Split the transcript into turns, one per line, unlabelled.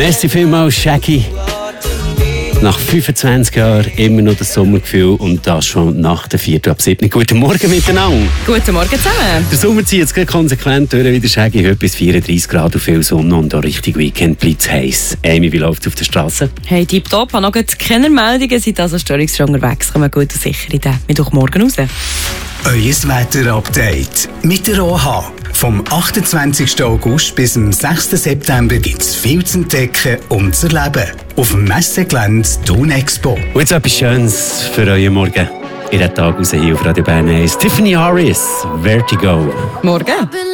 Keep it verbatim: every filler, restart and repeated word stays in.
Merci vielmals, Shaggy. Nach fünfundzwanzig Jahren immer noch das Sommergefühl und das schon nach der vierten ab siebten Guten Morgen miteinander.
Guten Morgen zusammen.
Der Sommer zieht jetzt konsequent durch, wie der Shaggy. Heute bis vierunddreissig Grad und viel Sonne und auch richtig Weekend bleibt es heiß. Amy, wie läuft es auf der Straße?
Hey, tipptopp. Habe noch keine Meldungen, seid also störungsfrei unterwegs. Kommen gut und sicher in den Mittwochmorgen raus.
Euer Wetter-Update mit der O H. Vom achtundzwanzigsten August bis zum sechsten September gibt es viel zu entdecken und zu erleben. Auf dem Messegelände Thun Expo.
Und jetzt etwas Schönes für euren Morgen. In den Tag raus hier auf Radio Bern eins. Tiffany Harris, Vertigo.
Morgen.